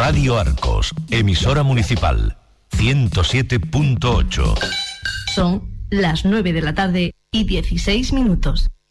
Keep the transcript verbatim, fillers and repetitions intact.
Radio Arcos, emisora municipal, ciento siete punto ocho. Son las nueve de la tarde y dieciséis minutos.